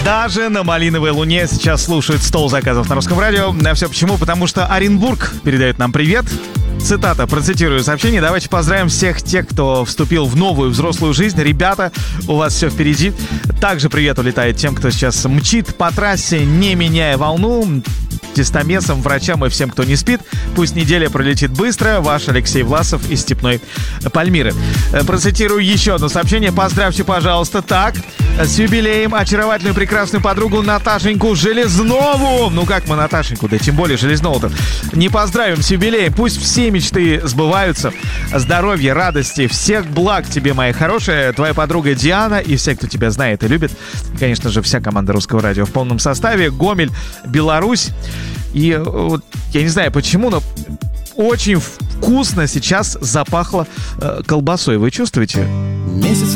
Даже на малиновой луне сейчас слушают «Стол заказов» на Русском радио. А все почему? Потому что Оренбург передает нам привет. Цитата, процитирую сообщение. Давайте поздравим всех тех, кто вступил в новую взрослую жизнь. Ребята, у вас все впереди. Также привет улетает тем, кто сейчас мчит по трассе, не меняя волну. Тестомесам, врачам и всем, кто не спит. Пусть неделя пролетит быстро. Ваш Алексей Власов из Степной Пальмиры. Процитирую еще одно сообщение. Поздравьте, пожалуйста, так, с юбилеем очаровательную прекрасную подругу Наташеньку Железнову. Ну как мы Наташеньку, да тем более Железнову-то не поздравим с юбилеем. Пусть все мечты сбываются. Здоровья, радости, всех благ тебе, моя хорошая. Твоя подруга Диана и все, кто тебя знает и любит. Конечно же, вся команда Русского радио в полном составе. Гомель, Беларусь. И вот, я не знаю почему, но очень вкусно сейчас запахло колбасой. Вы чувствуете?